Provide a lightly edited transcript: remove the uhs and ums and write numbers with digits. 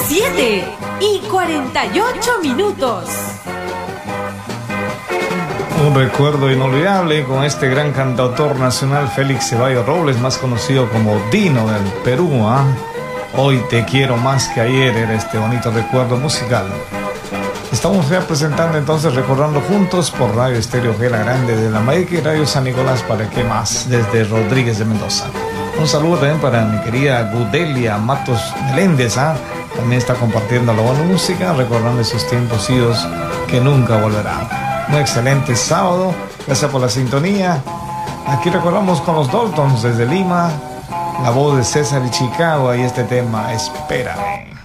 7:48. Un recuerdo inolvidable con este gran cantautor nacional Félix Ceballos Robles, más conocido como Dino del Perú. Hoy te quiero más que ayer era este bonito recuerdo musical. Estamos ya presentando entonces Recordando Juntos por Radio Estéreo Gela Grande de la Maica y Radio San Nicolás para qué más desde Rodríguez de Mendoza. Un saludo también para mi querida Gudelia Matos Meléndez, también está compartiendo la buena música, recordando esos tiempos idos que nunca volverán. Un excelente sábado, gracias por la sintonía. Aquí recordamos con los Daltons desde Lima, la voz de César y Chicago y este tema, Espérame.